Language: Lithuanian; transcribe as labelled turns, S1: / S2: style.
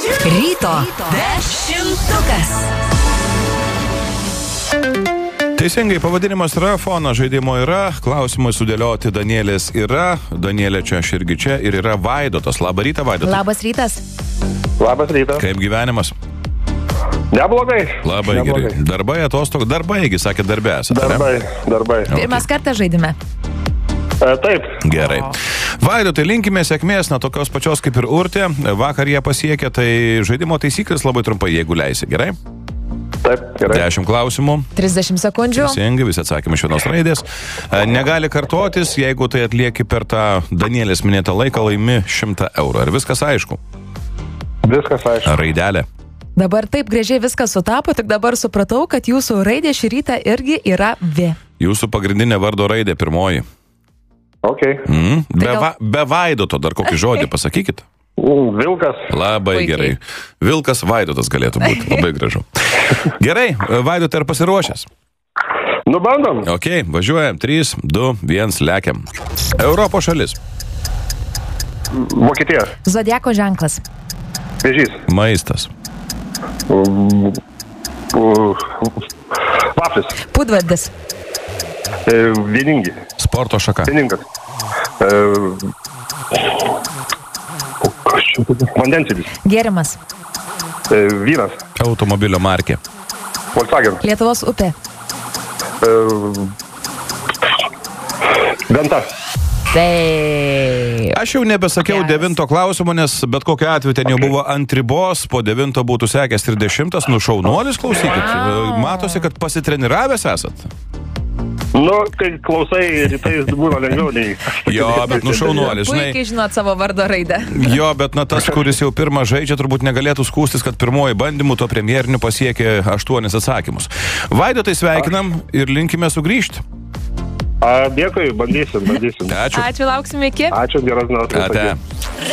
S1: Ryto dešimtukas.
S2: Teisingai, pavadinimas yra, fono žaidimo yra, klausimai sudėlioti Danielės yra, Danielė čia, aš irgi čia ir yra Vaidotas. Labą rytą, Vaidotas.
S1: Labas rytas.
S3: Labas rytas.
S2: Kaip gyvenimas?
S3: Neblogai.
S2: Labai gerai. Darbai, atostogų, darbaigi, sakė, darbė esate.
S3: Darbai.
S1: Pirmas kartas žaidime.
S3: Taip.
S2: Gerai. Vaidotai, linkime sėkmės, na tokios pačios kaip ir Urtė. Vakar jie pasiekė, tai žaidimo taisyklės labai trumpai, jeigu leisi, gerai?
S3: Taip, gerai.
S2: 10 klausimų.
S1: 30 sekundžių.
S2: Teisingai, visi atsakymai iš vienos raidės. Negali kartotis, jeigu tai atlieki per tą Danielės minėtą laiką, laimi 100 eurų. Ar viskas aišku?
S3: Viskas aišku.
S2: Raidelė.
S1: Dabar taip gražiai viskas sutapo, tik dabar supratau, kad jūsų raidė šį rytą irgi yra V.
S2: Jūsų pagrindinė vardo raidė pirmoji.
S3: Ok.
S2: Be Vaidoto dar kokį žodį pasakykit.
S3: Vilkas.
S2: Labai
S1: Puikiai.
S2: gerai. Vilkas Vaidotas galėtų būti. Labai gražu. Gerai, Vaidotai, ar pasiruošęs?
S3: Nu, bandom.
S2: Ok, važiuojam. 3, 2, 1, lekiam. Europos šalis.
S3: Vokietija.
S1: Zodiako ženklas.
S3: Vėžys.
S2: Maistas.
S3: Vaflis.
S1: Pudvardis.
S3: Vieningi.
S2: Sporto šaka.
S3: Vieningas. Vandensėdis.
S1: Gėrimas.
S3: Vynas.
S2: Automobilio markė.
S3: Volkswagen.
S1: Lietuvos upė.
S3: Venta.
S1: Taip.
S2: Aš jau nebesakiau
S1: Geras.
S2: 9 klausimo, nes bet kokiu atveju ten jau buvo ant ribos, po 9 būtų sekęs ir 10, nu šaunuolis, klausykit. Matosi, kad pasitreniravęs esat.
S3: Nu, kai klausai, rytais būna lengviau nei.
S2: Jo, bet nu šaunuolis, žinai.
S1: Puikiai žinot savo vardo raidę.
S2: Jo, bet na tas, kuris jau pirmą žaidžia, turbūt negalėtų skūstis, kad pirmoji bandymų to premjeriniu pasiekė 8 atsakymus. Vaidotai, sveikinam ir linkime sugrįžti.
S3: Dėkui, bandysim.
S2: Ačiū.
S1: Ačiū, lauksime iki.
S3: Ačiū, geros dienos.
S2: Ate.